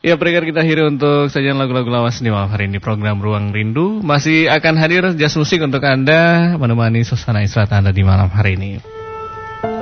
Ya, peringkat kita akhiri untuk sajian lagu-lagu lawas di malam hari ini. Program Ruang Rindu masih akan hadir jazz musik untuk Anda, menemani suasana istirahat Anda di malam hari ini.